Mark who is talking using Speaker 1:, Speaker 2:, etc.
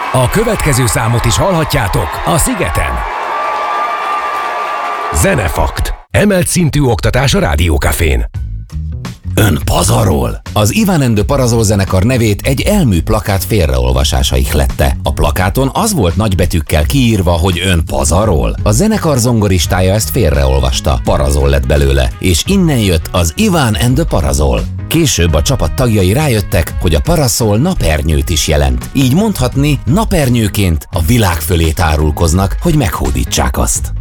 Speaker 1: A következő számot is hallhatjátok a Szigeten. Zenefakt. Emelt szintű oktatás a Rádiókafén.
Speaker 2: Ön pazarol? Az Iván and the Parazol zenekar nevét egy elmű plakát félreolvasása ihlette. A plakáton az volt nagybetűkkel kiírva, hogy ön pazarol. A zenekar zongoristája ezt félreolvasta, Parazol lett belőle, és innen jött az Iván and the Parazol. Később a csapat tagjai rájöttek, hogy a paraszol napernyőt is jelent. Így mondhatni, napernyőként a világ fölé tárulkoznak, hogy meghódítsák azt.